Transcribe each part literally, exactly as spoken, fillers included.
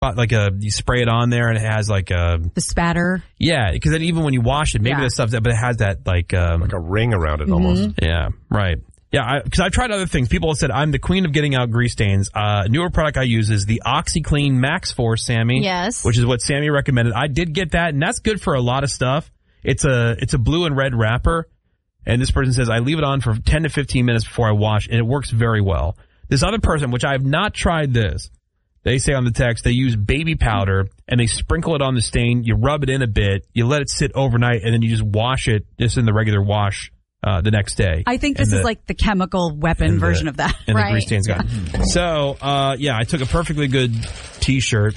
like a you spray it on there and it has like a the spatter. Yeah, because then even when you wash it, maybe Yeah. the stuff that, but it has that like um, like a ring around it Mm-hmm. almost. Yeah, right. Yeah, because I've tried other things. People have said I'm the queen of getting out grease stains. Uh, newer product I use is the OxyClean Max Force, Sammy. Yes. Which is what Sammy recommended. I did get that, and that's good for a lot of stuff. It's a it's a blue and red wrapper, and this person says I leave it on for ten to fifteen minutes before I wash, and it works very well. This other person, which I have not tried this, they say on the text they use baby powder and they sprinkle it on the stain. You rub it in a bit, you let it sit overnight, and then you just wash it just in the regular wash uh, the next day. I think this And is the- like the chemical weapon version the- of that. And Right. the grease stain's gone. So, uh, yeah, I took a perfectly good T-shirt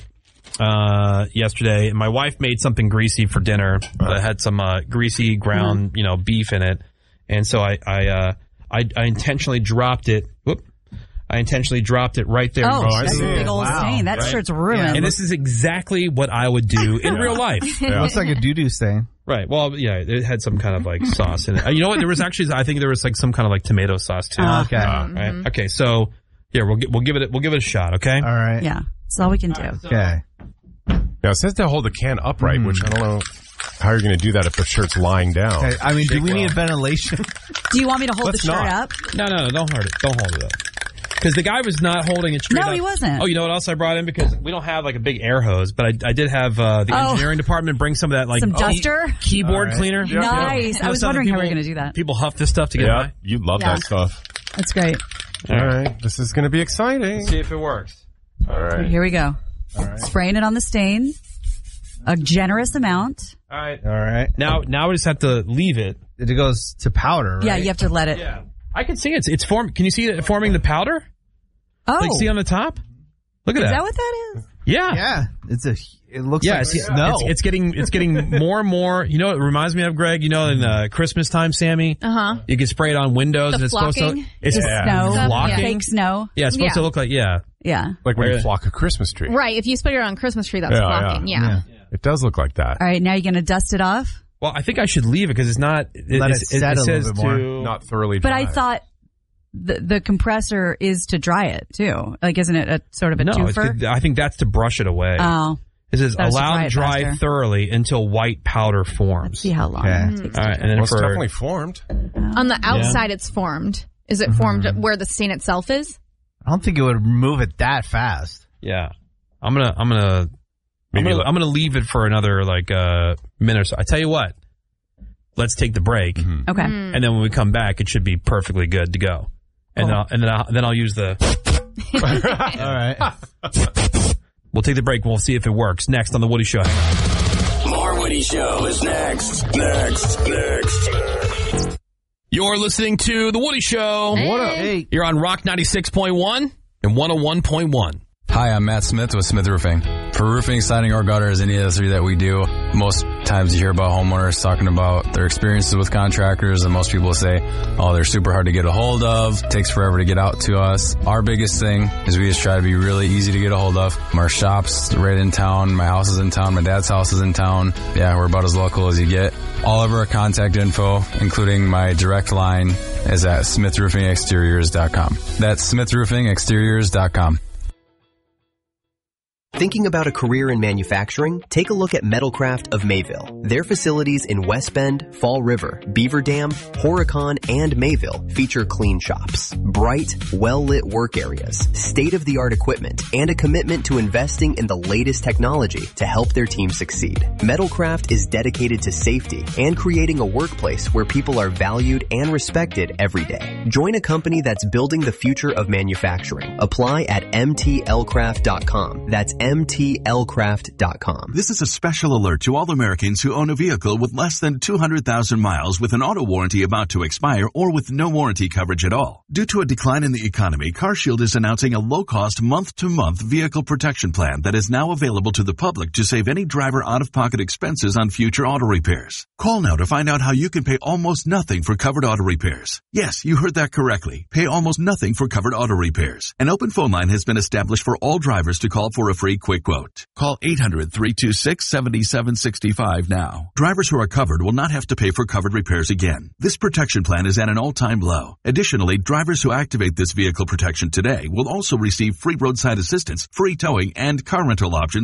uh, yesterday. My wife made something greasy for dinner that had some uh, greasy ground, you know, beef in it. And so I I, uh, I, I intentionally dropped it. Whoop. I intentionally dropped it right there. Oh, I that's a see. big old Wow. stain. That Right. shirt's ruined. And this is exactly what I would do in real life. It looks like a doo-doo stain. Right. Well, yeah, it had some kind of like sauce in it. Uh, You know what? There was actually, I think there was like some kind of like tomato sauce too. Oh, Okay. Right. Okay. So here we'll gi- we'll give it we'll give it a shot. Okay. All right. yeah, that's all we can do. Okay. Now it says to hold the can upright, which I don't know how you're going to do that if the shirt's lying down. Okay, I mean, do we Well. need ventilation? Do you want me to hold Let's the shirt not. up? No, no, no, don't hold it. Don't hold it up. Because the guy was not holding it straight No, up. he wasn't. Oh, you know what else I brought in? Because we don't have like a big air hose, but I, I did have uh, the Oh. engineering department bring some of that like Some key- duster? keyboard All right. cleaner. Nice. You know, I was some wondering how we were people- going to do that. People huff this stuff to get Yeah, high. you love Yeah. that stuff. That's great. All right, this is going to be exciting. See if it works. All right. Here we go. Spraying it on the stain. A generous amount. All right. All right. Now, now we just have to leave it. It goes to powder, right? Yeah, you have to let it. Yeah. I can see it. It's, it's form. Can you see it forming the powder? Oh, Like see on the top? Look at is that. that what that is? Yeah. Yeah. It's a. It looks Yeah, like it's, snow. it's, it's getting it's getting more and more. You know, what it reminds me of, Greg. You know, in uh, Christmas time, Sammy, Uh huh. you can spray it on windows, The and it's supposed flocking? to. It's The snow. flocking. Fake snow. Yeah, it's supposed Yeah. to look like yeah. Yeah. Like when you Right. flock a Christmas tree. Right. If you spray it on Christmas tree, that's Yeah, flocking. yeah. Yeah. It does look like that. All right, now you're going to dust it off? Well, I think I should leave it because it's not. It, Let it it's- set a little says bit more. to Not thoroughly But dry. I thought the the compressor is to dry it, too. Like, isn't it a sort of a no. It's, twofer? I think that's to brush it away. Oh. It says that was to allow dry to it dry faster. thoroughly until white powder Let's forms. see how long Okay. it takes. All right, and then Well, it's for definitely formed. On the outside, it's formed. Is it formed where the stain itself is? I don't think it would move it that fast. yeah, I'm gonna I'm gonna I'm Maybe gonna, let- I'm gonna leave it for another like uh, minute or so. I tell you what, let's take the break, Okay. and then when we come back, it should be perfectly good to go. And then I'll, and then I'll, then I'll use the. All right. We'll take the break. And we'll see if it works. Next on the Woody Show. More Woody Show is next. Next. Next. You're listening to the Woody Show. What up? Hey. You're on Rock ninety-six point one and one oh one point one. Hi, I'm Matt Smith with Smith Roofing. For roofing, siding, or gutters, any of the three that we do, most times you hear about homeowners talking about their experiences with contractors, and most people say, oh, they're super hard to get a hold of, takes forever to get out to us. Our biggest thing is we just try to be really easy to get a hold of. Our shop's right in town, my house is in town, my dad's house is in town. Yeah, we're about as local as you get. All of our contact info, including my direct line, is at smith roofing exteriors dot com. That's smith roofing exteriors dot com. Thinking about a career in manufacturing? Take a look at Metalcraft of Mayville. Their facilities in West Bend, Fall River, Beaver Dam, Horicon, and Mayville feature clean shops, bright, well-lit work areas, state-of-the-art equipment, and a commitment to investing in the latest technology to help their team succeed. Metalcraft is dedicated to safety and creating a workplace where people are valued and respected every day. Join a company that's building the future of manufacturing. Apply at m t l craft dot com. That's m t l craft dot com. This is a special alert to all Americans who own a vehicle with less than two hundred thousand miles with an auto warranty about to expire or with no warranty coverage at all. Due to a decline in the economy, CarShield is announcing a low-cost month-to-month vehicle protection plan that is now available to the public to save any driver out-of-pocket expenses on future auto repairs. Call now to find out how you can pay almost nothing for covered auto repairs. Yes, you heard that correctly. Pay almost nothing for covered auto repairs. An open phone line has been established for all drivers to call for a free free quick quote. Call eight hundred, three two six, seven seven six five now. Drivers who are covered will not have to pay for covered repairs again. This protection plan is at an all-time low. Additionally, drivers who activate this vehicle protection today will also receive free roadside assistance, free towing, and car rental options